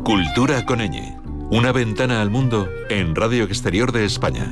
Cultura con ñ. Una ventana al mundo en Radio Exterior de España.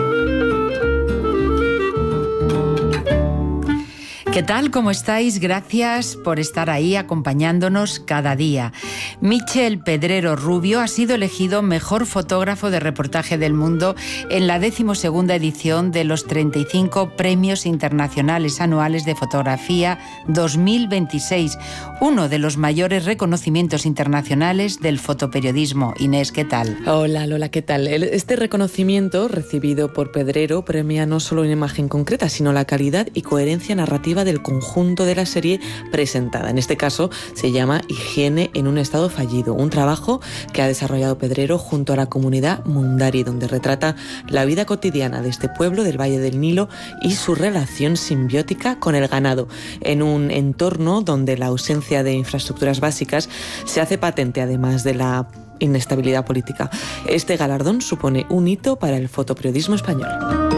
¿Qué tal? ¿Cómo estáis? Gracias por estar ahí acompañándonos cada día. Michel Pedrero Rubio ha sido elegido mejor fotógrafo de reportaje del mundo en la 12ª edición de los 35 Premios Internacionales Anuales de Fotografía 2026, uno de los mayores reconocimientos internacionales del fotoperiodismo. Inés, ¿qué tal? Hola Lola, ¿qué tal? Este reconocimiento recibido por Pedrero premia no solo una imagen concreta, sino la calidad y coherencia narrativa del conjunto de la serie presentada. En este caso se llama Higiene en un estado fallido, un trabajo que ha desarrollado Pedrero junto a la comunidad Mundari, donde retrata la vida cotidiana de este pueblo del Valle del Nilo y su relación simbiótica con el ganado, en un entorno donde la ausencia de infraestructuras básicas se hace patente, además de la inestabilidad política. Este galardón supone un hito para el fotoperiodismo español.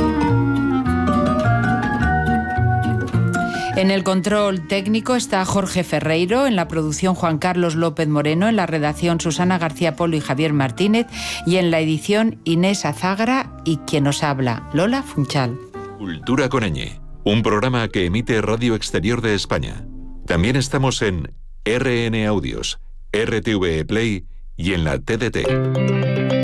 En el control técnico está Jorge Ferreiro, en la producción Juan Carlos López Moreno, en la redacción Susana García Polo y Javier Martínez, y en la edición Inés Azagra y quien nos habla, Lola Funchal. Cultura con ñ, un programa que emite Radio Exterior de España. También estamos en RN Audios, RTV Play y en la TDT.